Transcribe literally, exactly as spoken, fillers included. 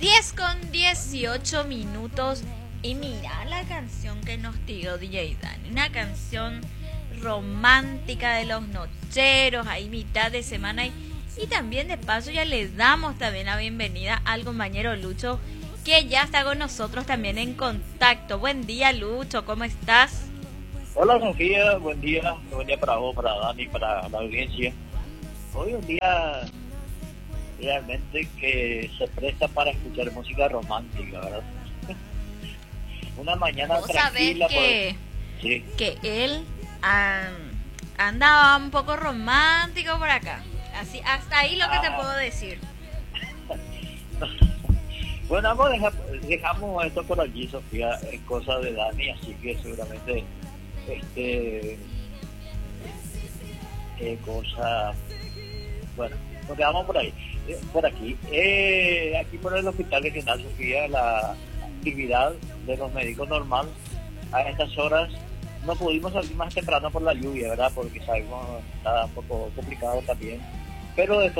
diez con dieciocho minutos. Y mira la canción que nos tiró D J Dani. Una canción romántica de los nocheros, ahí mitad de semana. Y, y también de paso ya le damos también la bienvenida al compañero Lucho, que ya está con nosotros también en contacto. Buen día, Lucho, ¿cómo estás? Hola Sofía, buen día, buen día para vos, para Dani, para la audiencia. Hoy un día realmente que se presta para escuchar música romántica, ¿verdad? Una mañana ¿Vos sabés tranquila. que, por... sí. que él ah, andaba un poco romántico por acá? Así, hasta ahí lo que ah. te puedo decir. Bueno, vamos a dejar, dejamos esto por allí, Sofía, es cosa de Dani, así que seguramente este eh, cosa, bueno, nos quedamos por ahí, eh, por aquí, eh, aquí por el Hospital Regional Sofía, la actividad de los médicos normal. A estas horas no pudimos salir más temprano por la lluvia, ¿verdad? Porque sabemos está un poco complicado también, pero de